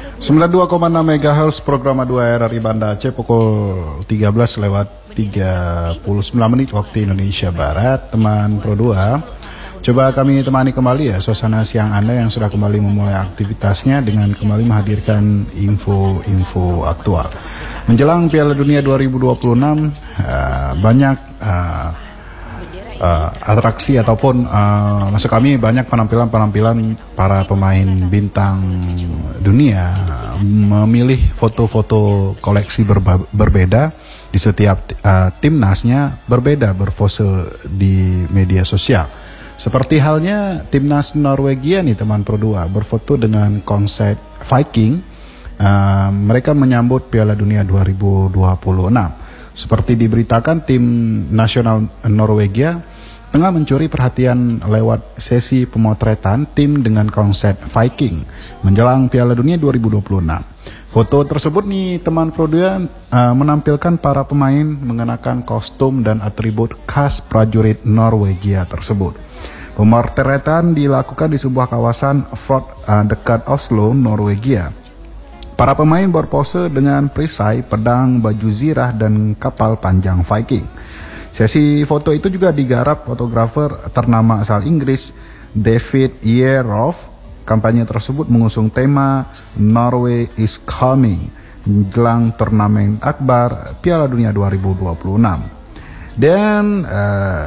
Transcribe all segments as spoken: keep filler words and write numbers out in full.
sembilan puluh dua koma enam megahertz program dua R R I Banda Aceh pukul tiga belas lewat tiga puluh sembilan menit waktu Indonesia Barat. Teman Pro dua, coba kami temani kembali ya suasana siang Anda yang sudah kembali memulai aktivitasnya dengan kembali menghadirkan info-info aktual. Menjelang Piala Dunia dua ribu dua puluh enam, uh, banyak uh, uh, atraksi ataupun uh, maksud kami banyak penampilan-penampilan para pemain bintang dunia memilih foto-foto koleksi berba- berbeda di setiap uh, timnasnya, berbeda berpose di media sosial. Seperti halnya timnas Norwegia nih teman Pro dua berfoto dengan konsep Viking. Uh, mereka menyambut Piala Dunia dua ribu dua puluh enam. Seperti diberitakan, tim nasional Norwegia tengah mencuri perhatian lewat sesi pemotretan tim dengan konsep Viking menjelang Piala Dunia dua ribu dua puluh enam. Foto tersebut nih teman Pro dua uh, menampilkan para pemain mengenakan kostum dan atribut khas prajurit Norwegia tersebut. Pemotretan dilakukan di sebuah kawasan Fjord uh, dekat Oslo, Norwegia. Para pemain berpose dengan perisai, pedang, baju zirah, dan kapal panjang Viking. Sesi foto itu juga digarap fotografer ternama asal Inggris, David Yeroff. Kampanye tersebut mengusung tema Norway is Coming menjelang turnamen akbar Piala Dunia dua ribu dua puluh enam. Dan uh,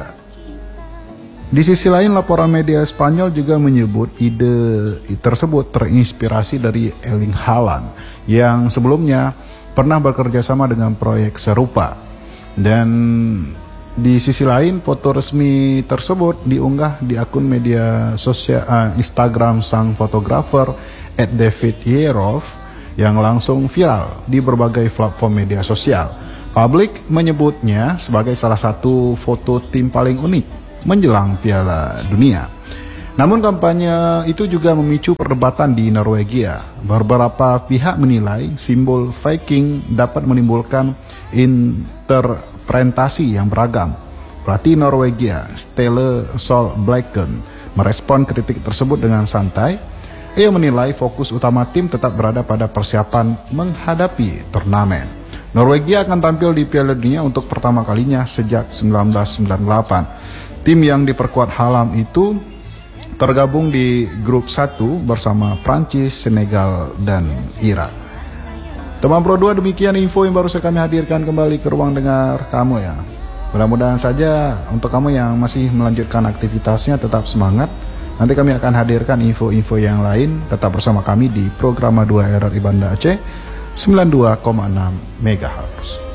di sisi lain, laporan media Spanyol juga menyebut ide tersebut terinspirasi dari Erling Haaland yang sebelumnya pernah bekerja sama dengan proyek serupa. Dan di sisi lain, foto resmi tersebut diunggah di akun media sosial uh, Instagram sang fotografer at David Yeroff yang langsung viral di berbagai platform media sosial. Publik menyebutnya sebagai salah satu foto tim paling unik menjelang Piala Dunia. Namun kampanye itu juga memicu perdebatan di Norwegia. Beberapa pihak menilai simbol Viking dapat menimbulkan interpretasi yang beragam. Pelatih Norwegia, Stelle Solbakken, merespon kritik tersebut dengan santai. Ia menilai fokus utama tim tetap berada pada persiapan menghadapi turnamen. Norwegia akan tampil di Piala Dunia untuk pertama kalinya sejak seribu sembilan ratus sembilan puluh delapan. Tim yang diperkuat Haaland itu tergabung di grup satu bersama Prancis, Senegal, dan Irak. Teman Pro dua, demikian info yang baru saya kami hadirkan kembali ke ruang dengar kamu ya. Mudah-mudahan saja untuk kamu yang masih melanjutkan aktivitasnya tetap semangat. Nanti kami akan hadirkan info-info yang lain. Tetap bersama kami di program dua R R I Banda Aceh sembilan puluh dua koma enam megahertz.